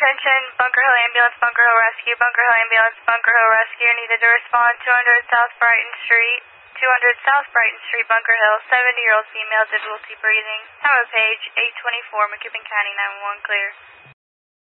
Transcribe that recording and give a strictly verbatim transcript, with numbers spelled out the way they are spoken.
attention, Bunker Hill Ambulance, Bunker Hill Rescue, Bunker Hill Ambulance, Bunker Hill Rescue, needed to respond, two hundred South Brighton Street, two hundred South Brighton Street, Bunker Hill, seventy-year-old female, difficulty breathing. Time of page, eight twenty-four, McKibbin County, nine one one, clear.